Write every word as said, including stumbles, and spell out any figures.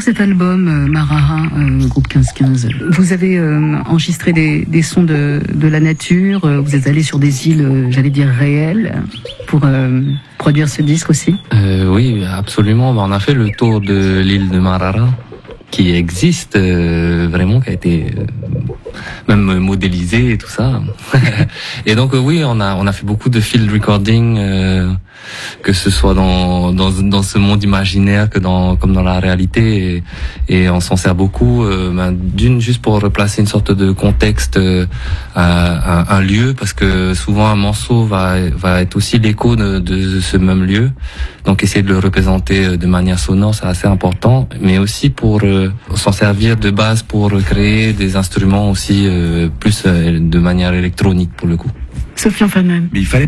cet album, euh, Marara, euh, groupe quinze quinze, vous avez euh, enregistré des, des sons de, de la nature, euh, vous êtes allé sur des îles, euh, j'allais dire réelles, pour euh, produire ce disque aussi? euh, Oui, absolument. On a fait le tour de l'île de Marara, qui existe euh, vraiment, qui a été euh, même modélisé et tout ça. Et donc euh, oui, on a on a fait beaucoup de field recording, euh, que ce soit dans dans dans ce monde imaginaire que dans comme dans la réalité, et, et on s'en sert beaucoup. Euh, ben, d'une juste pour replacer une sorte de contexte euh, à, à un lieu, parce que souvent un morceau va va être aussi l'écho de, de ce même lieu. Donc essayer de le représenter de manière sonore, c'est assez important, mais aussi pour euh, s'en servir de base pour créer des instruments aussi euh, plus euh, de manière électronique pour le coup. Sofiane Fanel. Mais il fallait